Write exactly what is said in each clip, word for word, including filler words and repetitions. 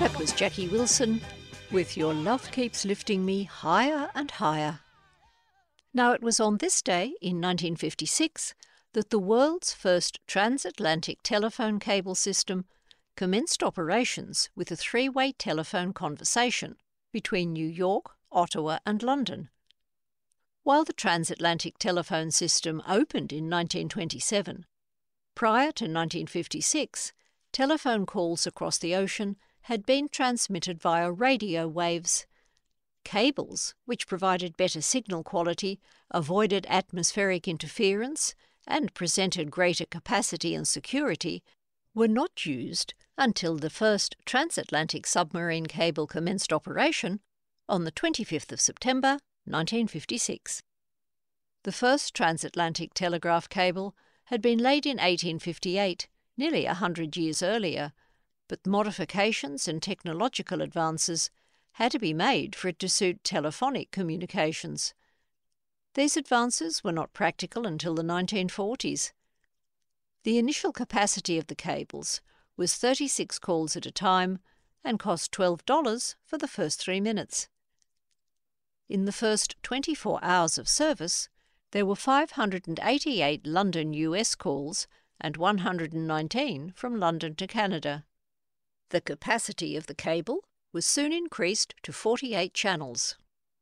That was Jackie Wilson with Your Love Keeps Lifting Me Higher and Higher. Now, it was on this day in nineteen fifty-six that the world's first transatlantic telephone cable system commenced operations with a three-way telephone conversation between New York, Ottawa and London. While the transatlantic telephone system opened in nineteen twenty-seven, prior to nineteen fifty-six, telephone calls across the ocean had been transmitted via radio waves. Cables, which provided better signal quality, avoided atmospheric interference, and presented greater capacity and security, were not used until the first transatlantic submarine cable commenced operation on the twenty-fifth of September, nineteen fifty-six. The first transatlantic telegraph cable had been laid in eighteen fifty-eight, nearly a hundred years earlier, but modifications and technological advances had to be made for it to suit telephonic communications. These advances were not practical until the nineteen forties. The initial capacity of the cables was thirty-six calls at a time and cost twelve dollars for the first three minutes. In the first twenty-four hours of service, there were five hundred eighty-eight London U S calls and one hundred nineteen from London to Canada. The capacity of the cable was soon increased to forty-eight channels.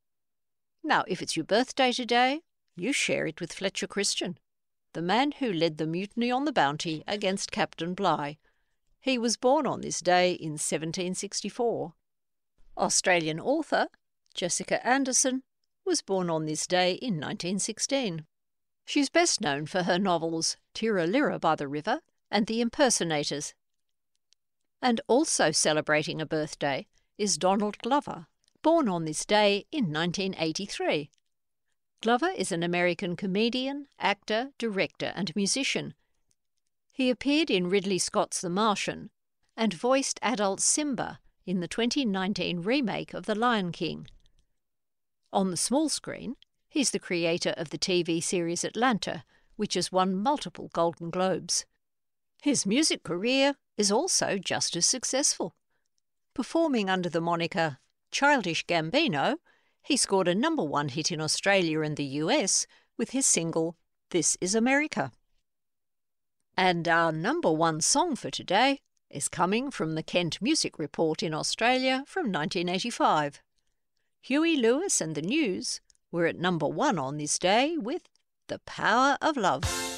Now, if it's your birthday today, you share it with Fletcher Christian, the man who led the mutiny on the Bounty against Captain Bligh. He was born on this day in seventeen sixty-four. Australian author Jessica Anderson was born on this day in nineteen sixteen. She's best known for her novels Tirra-Lirra by the River and The Impersonators. And also celebrating a birthday is Donald Glover, born on this day in nineteen eighty-three. Glover is an American comedian, actor, director and musician. He appeared in Ridley Scott's The Martian and voiced adult Simba in the twenty nineteen remake of The Lion King. On the small screen, he's the creator of the T V series Atlanta, which has won multiple Golden Globes. His music career is also just as successful. Performing under the moniker Childish Gambino, he scored a number one hit in Australia and the U S with his single This Is America. And our number one song for today is coming from the Kent Music Report in Australia from nineteen eighty-five. Huey Lewis and the News were at number one on this day with The Power of Love.